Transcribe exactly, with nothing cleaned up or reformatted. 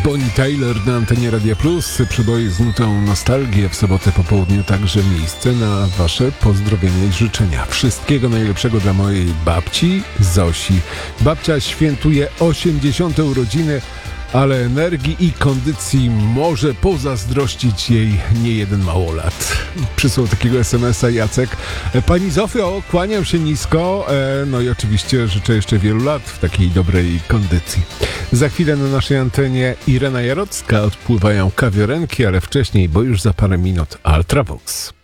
Bonnie Tyler na antenie Radia Plus. Przyboi z nutą nostalgię w sobotę po południu. Także miejsce na wasze pozdrowienia i życzenia. Wszystkiego najlepszego dla mojej babci Zosi. Babcia świętuje osiemdziesiąte urodziny, ale energii i kondycji może pozazdrościć jej niejeden małolat. Przysłał takiego es em es a Jacek. Pani Zofio, kłaniam się nisko, no i oczywiście życzę jeszcze wielu lat w takiej dobrej kondycji. Za chwilę na naszej antenie Irena Jarocka, odpływają kawiorenki, ale wcześniej, bo już za parę minut Ultravox.